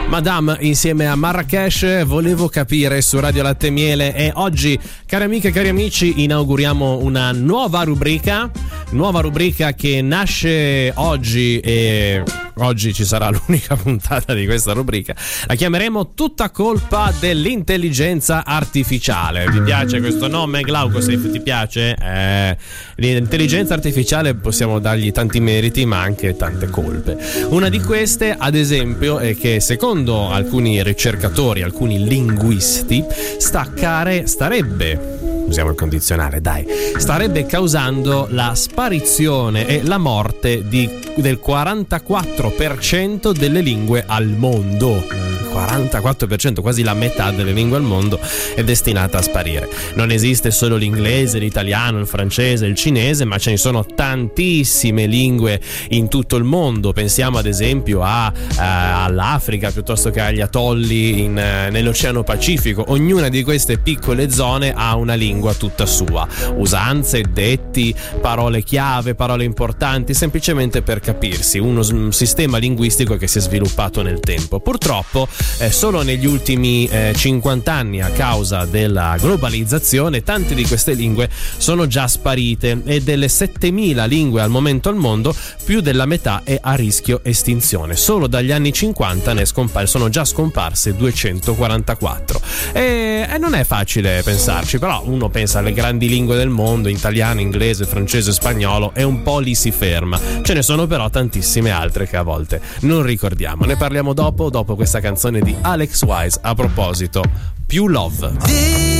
Madame insieme a Marrakesh, Volevo capire su Radio Latte e Miele. E oggi, cari amiche e cari amici, inauguriamo una nuova rubrica che nasce oggi, e oggi ci sarà l'unica puntata di questa rubrica. La chiameremo Tutta colpa dell'intelligenza artificiale. Vi piace questo nome, Glauco? Se ti piace, l'intelligenza artificiale possiamo dargli tanti meriti ma anche tante colpe. Una di queste, ad esempio, è che secondo alcuni ricercatori, alcuni linguisti, starebbe, usiamo il condizionale, starebbe causando la sparizione e la morte del 44% delle lingue al mondo. 44%, quasi la metà delle lingue al mondo è destinata a sparire. Non esiste solo l'inglese, l'italiano, il francese, il cinese, ma ce ne sono tantissime lingue in tutto il mondo. Pensiamo ad esempio all'Africa piuttosto che agli atolli nell'Oceano Pacifico. Ognuna di queste piccole zone ha una lingua tutta sua, usanze, detti, parole chiave, parole importanti, semplicemente per capirsi, un sistema linguistico che si è sviluppato nel tempo. Purtroppo solo negli ultimi 50 anni, a causa della globalizzazione, tante di queste lingue sono già sparite, e delle 7.000 lingue al momento al mondo, più della metà è a rischio estinzione. Solo dagli anni 50 sono già scomparse 244, e non è facile pensarci, però uno pensa alle grandi lingue del mondo, italiano, inglese, francese, spagnolo, e un po' lì si ferma. Ce ne sono però tantissime altre che a volte non ricordiamo. Ne parliamo dopo questa canzone di Alex Wise. A proposito, Più Love.